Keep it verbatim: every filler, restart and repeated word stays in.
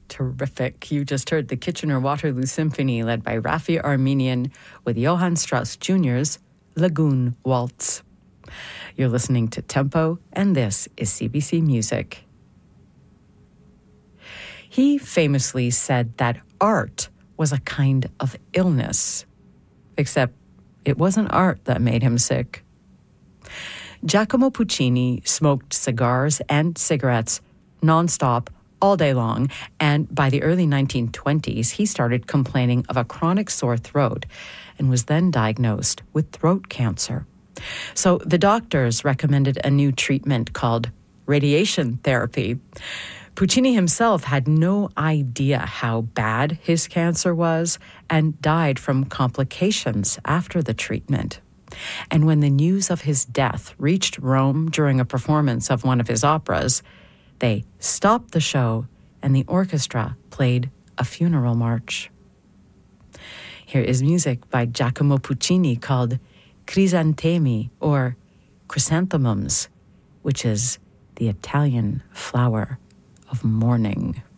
Terrific. You just heard the Kitchener-Waterloo Symphony led by Raffi Armenian with Johann Strauss Junior's Lagoon Waltz. You're listening to Tempo, and this is C B C Music. He famously said that art was a kind of illness, except it wasn't art that made him sick. Giacomo Puccini smoked cigars and cigarettes nonstop all day long, and by the early nineteen twenties, he started complaining of a chronic sore throat and was then diagnosed with throat cancer. So the doctors recommended a new treatment called radiation therapy. Puccini himself had no idea how bad his cancer was and died from complications after the treatment. And when the news of his death reached Rome during a performance of one of his operas, they stopped the show and the orchestra played a funeral march. Here is music by Giacomo Puccini called Crisantemi, or chrysanthemums, which is the Italian flower of mourning.